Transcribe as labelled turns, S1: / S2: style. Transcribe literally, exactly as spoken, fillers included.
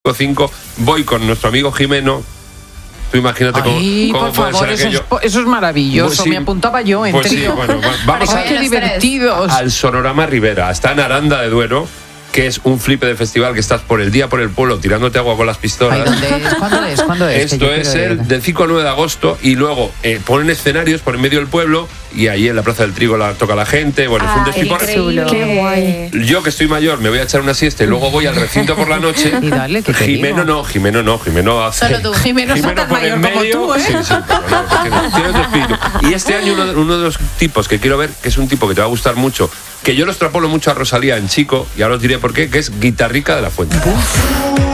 S1: cinco cinco. Voy con nuestro amigo Jimeno. Tú imagínate cómo,
S2: Ay,
S1: cómo
S2: por
S1: puede
S2: favor,
S1: ser
S2: eso
S1: aquello.
S2: es, eso es maravilloso.
S1: Pues sí,
S2: me apuntaba yo, en
S1: pues sí,
S2: serio.
S1: bueno, va- vamos
S2: Ay,
S1: a-
S2: qué divertidos.
S1: al Sonorama Rivera. Está en Aranda de Duero, que es un flipe de festival que estás por el día por el pueblo tirándote agua con las pistolas.
S2: Ay, ¿dónde es? ¿Cuándo es? ¿Cuándo es? Que
S1: Esto
S2: yo
S1: es
S2: quiero
S1: el
S2: ir.
S1: del cinco al nueve de agosto y luego eh, ponen escenarios por en medio del pueblo y ahí en la Plaza del Trigo la toca la gente. Bueno, es un
S3: Ay,
S1: despiporre.
S3: increíble.
S4: Qué guay.
S1: Yo que estoy mayor me voy a echar una siesta y luego voy al recinto por la noche.
S2: Y dale, que te
S1: Jimeno
S2: digo.
S1: no, Jimeno no, Jimeno hace.
S3: Solo tú.
S2: Jimeno no tan
S1: por el
S2: mayor como
S1: medio.
S2: tú, ¿eh?
S1: Sí, sí, pero no, porque tiene, tiene otro espíritu. Y este año uno, de- uno de los tipos que quiero ver, que es un tipo que te va a gustar mucho, que yo lo extrapolo mucho a Rosalía en chico, y ahora os diré por qué, que es Guitarrica de la Fuente.